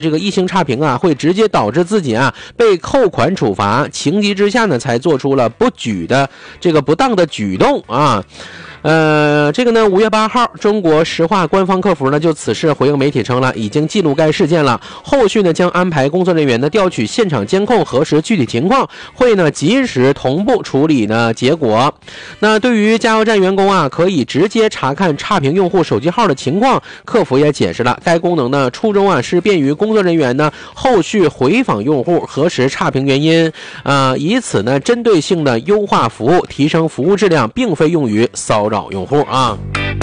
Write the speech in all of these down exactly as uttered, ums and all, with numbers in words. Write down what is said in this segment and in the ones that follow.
这个一行差评啊，会直接导致自己啊被扣款处罚，情急之下呢才做出了不举的这个不当的举动啊。呃，这个呢，五月八号，中国石化官方客服呢就此事回应媒体称了，已经记录该事件了，后续呢将安排工作人员呢调取现场监控，核实具体情况，会呢及时同步处理呢结果。那对于加油站员工啊，可以直接查看差评用户手机号的情况，客服也解释了，该功能呢初衷啊是便于工作人员呢后续回访用户，核实差评原因，啊、呃，以此呢针对性的优化服务，提升服务质量，并非用于骚扰用户啊。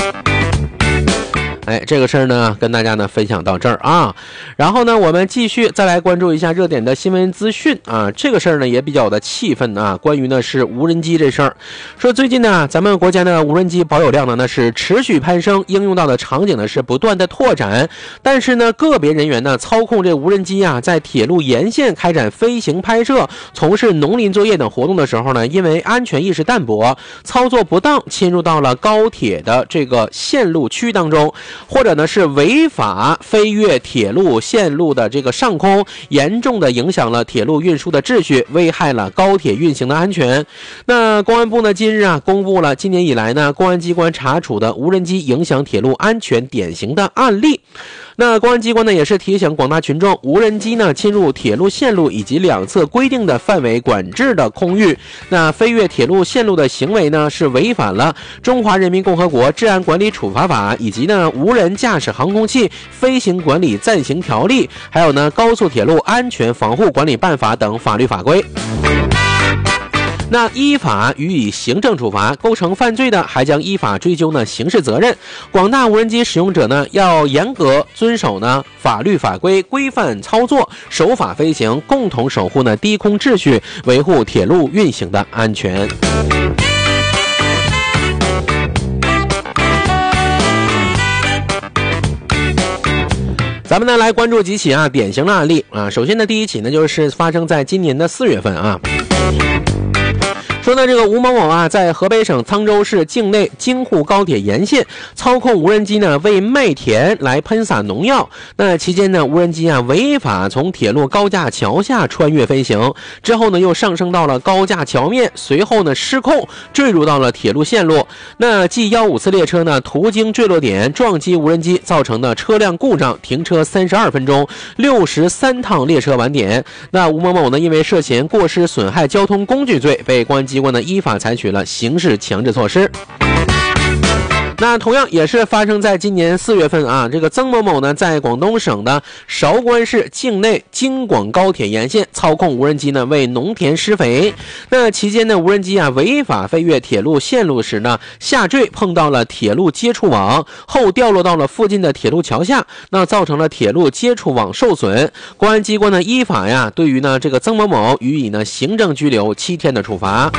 哎，这个事儿呢，跟大家呢分享到这儿啊。然后呢，我们继续再来关注一下热点的新闻资讯啊。这个事儿呢也比较的气愤啊。关于呢是无人机这事儿，说最近呢，咱们国家的无人机保有量呢那是持续攀升，应用到的场景呢是不断的拓展。但是呢，个别人员呢操控这无人机啊，在铁路沿线开展飞行拍摄、从事农林作业等活动的时候呢，因为安全意识淡薄，操作不当，侵入到了高铁的这个线路区当中。或者呢是违法飞越铁路线路的这个上空，严重的影响了铁路运输的秩序，危害了高铁运行的安全。那公安部呢今日啊公布了今年以来呢公安机关查处的无人机影响铁路安全典型的案例。那公安机关呢也是提醒广大群众，无人机呢侵入铁路线路以及两侧规定的范围管制的空域，那飞越铁路线路的行为呢是违反了中华人民共和国治安管理处罚法以及呢无人驾驶航空器飞行管理暂行条例，还有呢高速铁路安全防护管理办法等法律法规。那依法予以行政处罚，构成犯罪的还将依法追究呢刑事责任。广大无人机使用者呢要严格遵守呢法律法规，规范操作，守法飞行，共同守护呢低空秩序，维护铁路运行的安全。咱们呢来关注几起啊典型的案例啊。首先呢，第一起呢就是发生在今年的四月份啊。说呢，这个吴某某啊，在河北省沧州市境内京沪高铁沿线操控无人机呢，为麦田来喷洒农药。那期间呢，无人机啊违法从铁路高架桥下穿越飞行，之后呢又上升到了高架桥面，随后呢失控坠入到了铁路线路。那 G 一五次列车呢途经坠落点撞击无人机，造成的车辆故障，停车三十二分钟，六十三趟列车晚点。那吴某某呢，因为涉嫌过失损害交通工具罪，被公安机关呢依法采取了刑事强制措施。那同样也是发生在今年四月份啊，这个曾某某呢，在广东省的韶关市境内京广高铁沿线操控无人机呢，为农田施肥。那期间呢，无人机啊违法飞越铁路线路时呢，下坠碰到了铁路接触网，后掉落到了附近的铁路桥下，那造成了铁路接触网受损。公安机关呢依法呀，对于呢这个曾某某予以呢行政拘留七天的处罚。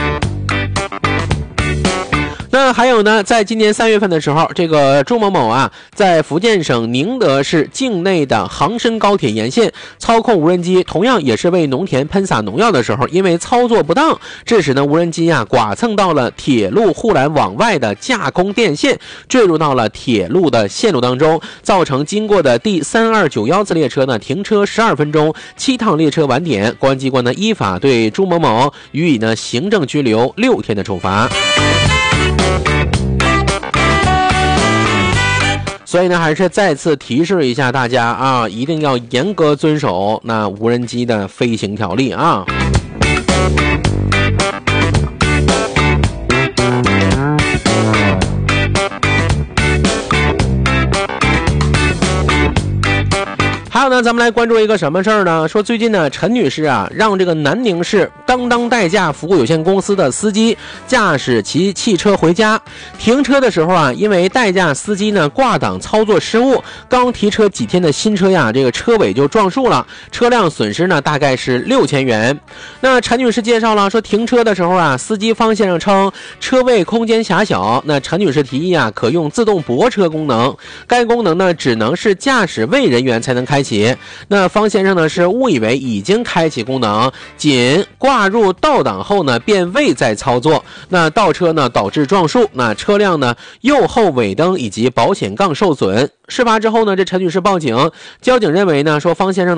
那还有呢，在今年三月份的时候，这个朱某某啊，在福建省宁德市境内的杭深高铁沿线操控无人机，同样也是为农田喷洒农药的时候，因为操作不当，致使呢无人机啊剐蹭到了铁路护栏网外的架空电线，坠入到了铁路的线路当中，造成经过的第三二九一次列车呢停车十二分钟，七趟列车晚点。公安机关呢依法对朱某某予以呢行政拘留六天的处罚。所以呢，还是再次提示一下大家啊，一定要严格遵守那无人机的飞行条例啊。还有呢，咱们来关注一个什么事儿呢？说最近呢，陈女士啊，让这个南宁市当当代驾服务有限公司的司机驾驶其汽车回家，停车的时候啊，因为代驾司机呢挂档操作失误，刚提车几天的新车呀，这个车尾就撞树了，车辆损失呢大概是六千元。那陈女士介绍了说，停车的时候啊，司机方先生称车位空间狭小，那陈女士提议啊，可用自动泊车功能，该功能呢只能是驾驶位人员才能开启。 起。那方先生呢是误以为已经开启功能，仅挂入倒档后呢便未再操作，那倒车呢导致撞树，那车辆呢右后尾灯以及保险杠受损。事发之后呢，这陈女士报警，交警认为呢说方先生呢